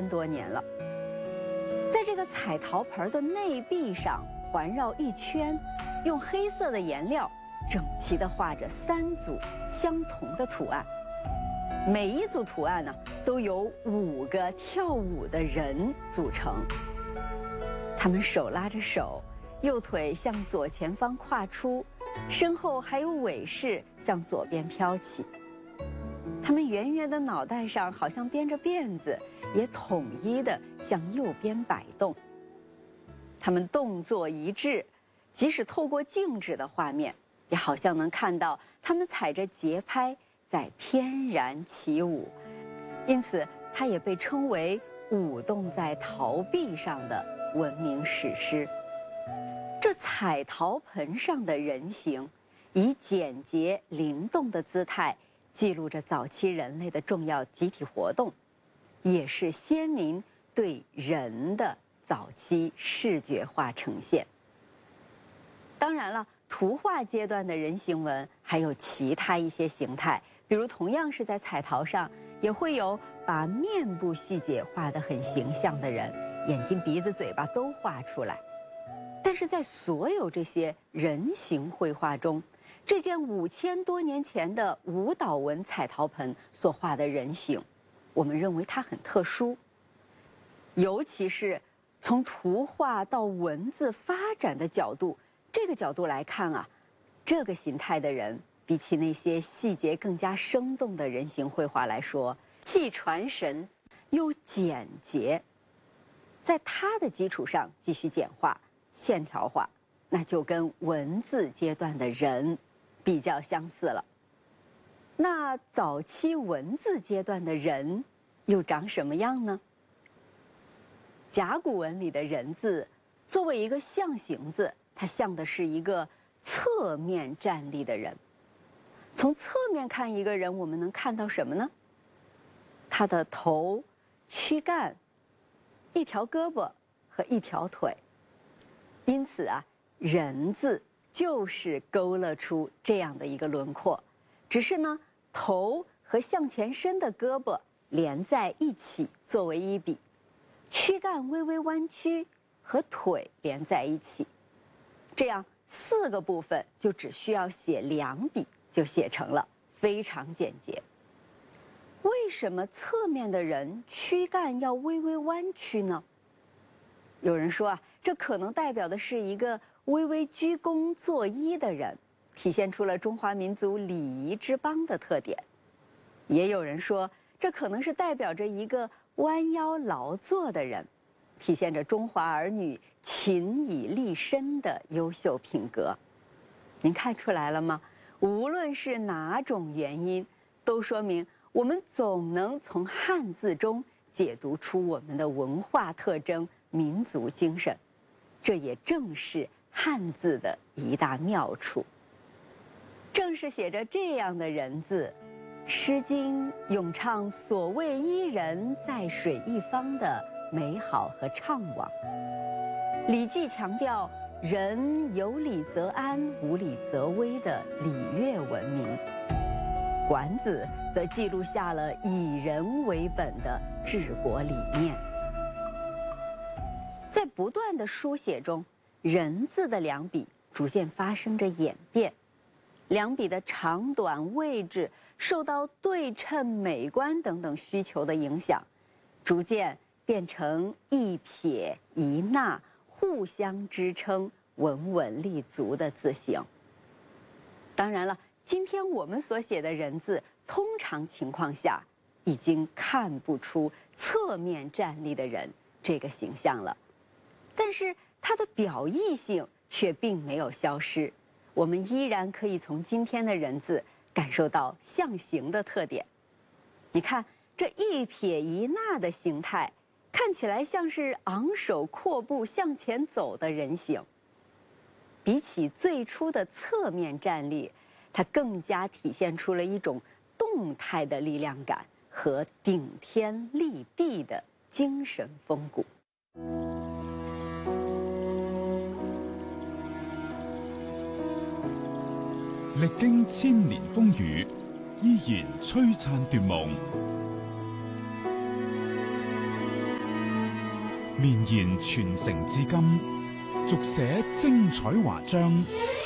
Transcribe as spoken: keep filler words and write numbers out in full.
多年了。在这个彩陶盆的内壁上环绕一圈，用黑色的颜料整齐地画着三组相同的图案。每一组图案呢，都由五个跳舞的人组成。他们手拉着手，右腿向左前方跨出，身后还有尾饰向左边飘起。他们圆圆的脑袋上好像编着辫子，也统一地向右边摆动。他们动作一致，即使透过静止的画面，也好像能看到他们踩着节拍在翩然起舞。因此，它也被称为舞动在陶壁上的文明史诗。这彩陶盆上的人形，以简洁灵动的姿态，记录着早期人类的重要集体活动，也是先民对人的早期视觉化呈现。当然了，图画阶段的人形纹还有其他一些形态，比如同样是在彩陶上，也会有把面部细节画得很形象的人，眼睛、鼻子、嘴巴都画出来。但是在所有这些人形绘画中，这件五千多年前的舞蹈纹彩陶盆所画的人形，我们认为它很特殊，尤其是从图画到文字发展的角度，这个角度来看啊，这个形态的人比起那些细节更加生动的人形绘画来说，既传神又简洁。在它的基础上继续简化、线条化，那就跟文字阶段的人比较相似了。那早期文字阶段的人又长什么样呢？甲骨文里的人字作为一个象形字，它像的是一个侧面站立的人。从侧面看一个人，我们能看到什么呢？他的头、躯干、一条胳膊和一条腿。因此啊，人字就是勾勒出这样的一个轮廓，只是呢，头和向前伸的胳膊连在一起作为一笔，躯干微微弯曲和腿连在一起，这样四个部分就只需要写两笔就写成了，非常简洁。为什么侧面的人躯干要微微弯曲呢？有人说啊，这可能代表的是一个微微鞠躬作揖的人，体现出了中华民族礼仪之邦的特点。也有人说，这可能是代表着一个弯腰劳作的人，体现着中华儿女勤以立身的优秀品格。您看出来了吗？无论是哪种原因，都说明我们总能从汉字中解读出我们的文化特征、民族精神，这也正是汉字的一大妙处。正是写着这样的人字，《诗经》咏唱所谓伊人，在水一方的美好和怅惘。《礼记》强调人有礼则安，无礼则危的礼乐文明。《管子》则记录下了以人为本的治国理念。在不断的书写中，人字的两笔逐渐发生着演变，两笔的长短、位置受到对称、美观等等需求的影响，逐渐变成一撇一捺互相支撑、稳稳立足的字形。当然了，今天我们所写的人字，通常情况下已经看不出侧面站立的人这个形象了，但是它的表意性却并没有消失，我们依然可以从今天的人字感受到象形的特点。你看这一撇一捺的形态，看起来像是昂首阔步向前走的人形。比起最初的侧面站立，它更加体现出了一种动态的力量感和顶天立地的精神风骨。 歷經千年風雨，依然璀璨奪夢。 綿延傳承至今，續寫精彩華章。